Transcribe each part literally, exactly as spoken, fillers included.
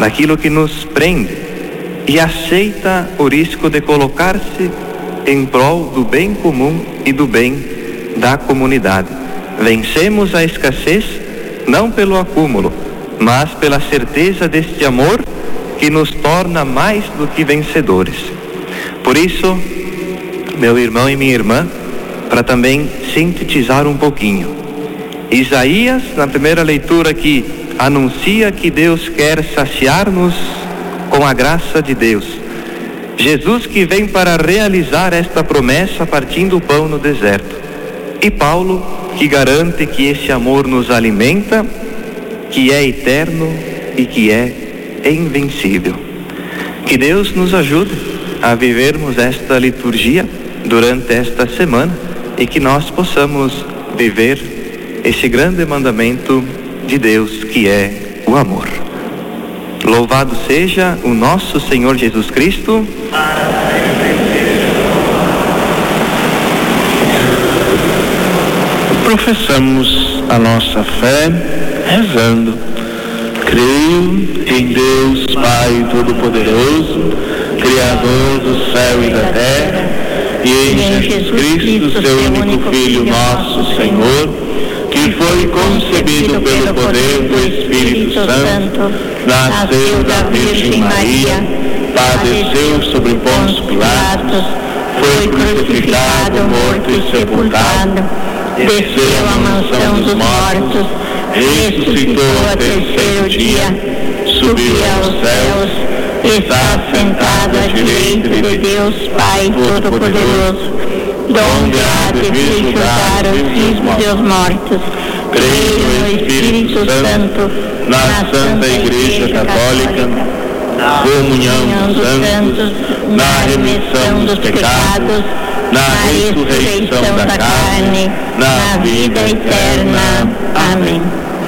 daquilo que nos prende, e aceita o risco de colocar-se em prol do bem comum e do bem da comunidade. Vencemos a escassez não pelo acúmulo, mas pela certeza deste amor que nos torna mais do que vencedores. Por isso, meu irmão e minha irmã, para também sintetizar um pouquinho, Isaías, na primeira leitura aqui, anuncia que Deus quer saciar-nos com a graça de Deus. Jesus que vem para realizar esta promessa partindo o pão no deserto. E Paulo que garante que esse amor nos alimenta, que é eterno e que é invencível. Que Deus nos ajude a vivermos esta liturgia durante esta semana e que nós possamos viver esse grande mandamento de Deus que é o amor. Louvado seja o nosso Senhor Jesus Cristo. Professamos a nossa fé rezando: creio em Deus Pai Todo-Poderoso, Criador do céu e da terra, e em Jesus Cristo, seu único Filho, nosso Senhor, que foi concebido pelo poder do Espírito Santo, nasceu da Virgem Maria, padeceu sobre Pôncio Pilatos, foi crucificado, morto e sepultado, desceu à mansão dos mortos, ressuscitou ao terceiro dia, subiu aos céus, está sentado à direita de Deus Pai Todo-Poderoso, donde há de vir julgar os vivos e os mortos. Creio no Espírito Santo, na Santa Igreja Católica, na comunhão dos santos, na remissão dos pecados, na ressurreição da carne, na vida eterna. Amém.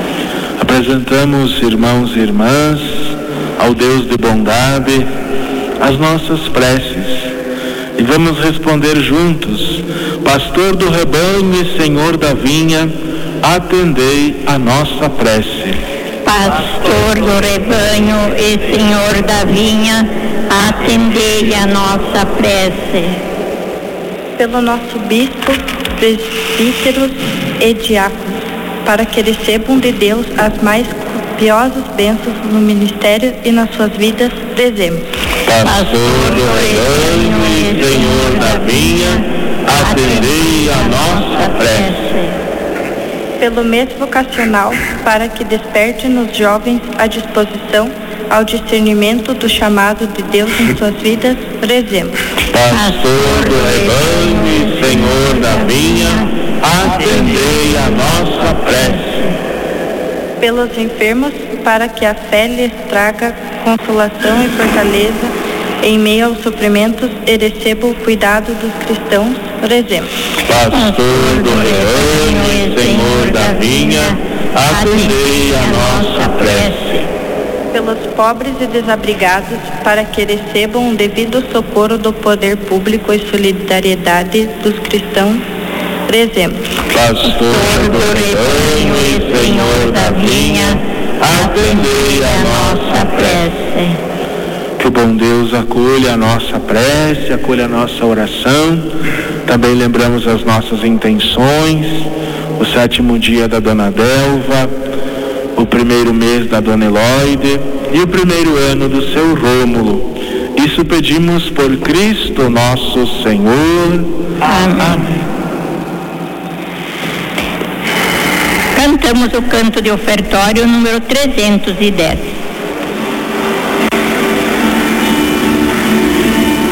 Apresentamos, irmãos e irmãs, ao Deus de bondade, as nossas preces. E vamos responder juntos: Pastor do rebanho e Senhor da vinha, atendei a nossa prece. Pastor do rebanho e Senhor da vinha, atendei a nossa prece. Pelo nosso bispo, presbíteros e diáconos, para que recebam de Deus as mais copiosas bênçãos no ministério e nas suas vidas, rezemos. Pastor do rebanho e Senhor da vinha, atendei a nossa prece. Pelo mês vocacional, para que desperte nos jovens a disposição ao discernimento do chamado de Deus em suas vidas, rezemos. Pastor do rebanho e Senhor da vinha, atendei a nossa prece. Pelos enfermos, para que a fé lhes traga consolação e fortaleza em meio aos sofrimentos e receba o cuidado dos cristãos, rezemos. Pastor do rebanho e Senhor da vinha, atendei a nossa prece. Pelos pobres e desabrigados, para que recebam o devido socorro do poder público e solidariedade dos cristãos, rezemos. Pastor do rebanho e Senhor da vinha, atendei a nossa prece. Que o bom Deus acolha a nossa prece, acolha a nossa oração. Também lembramos as nossas intenções: o sétimo dia da Dona Delva, o primeiro mês da Dona Eloide e o primeiro ano do seu Rômulo. Isso pedimos por Cristo nosso Senhor. Amém. Amém. Cantamos o canto de ofertório número trezentos e dez.